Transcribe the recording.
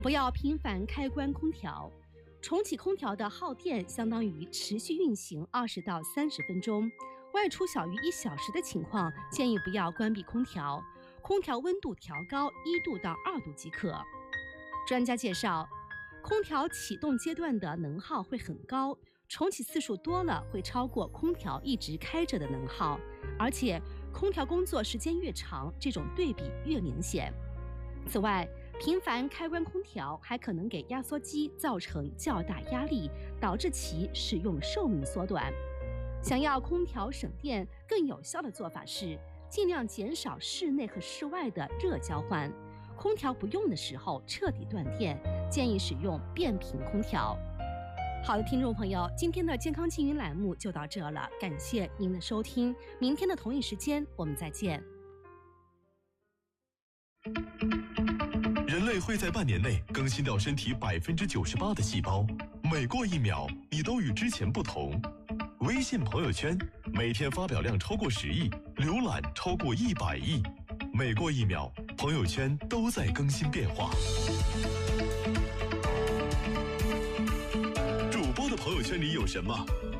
不要频繁开关空调。重启空调的耗电相当于持续运行20到30分钟。外出小于1小时的情况，建议不要关闭空调，空调温度调高1度到2度即可。专家介绍，空调启动阶段的能耗会很高，重启次数多了会超过空调一直开着的能耗，而且空调工作时间越长，这种对比越明显。此外，频繁开关空调还可能给压缩机造成较大压力，导致其使用寿命缩短。想要空调省电，更有效的做法是尽量减少室内和室外的热交换。空调不用的时候彻底断电，建议使用变频空调。好的，听众朋友，今天的健康静云栏目就到这了，感谢您的收听，明天的同一时间我们再见。 人类会在半年内更新掉身体98%的细胞，每过1秒，你都与之前不同。微信朋友圈每天发表量超过10亿，浏览超过100亿，每过1秒，朋友圈都在更新变化。主播的朋友圈里有什么？